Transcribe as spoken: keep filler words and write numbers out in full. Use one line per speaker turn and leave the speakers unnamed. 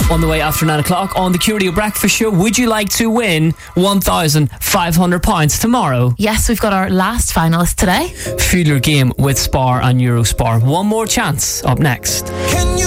On the way after nine o'clock on the Curio Breakfast Show, would you like to win one thousand five hundred pounds tomorrow?
Yes, we've got our last finalist today.
Fuel your game with Spar and Eurospar. One more chance up next.
Can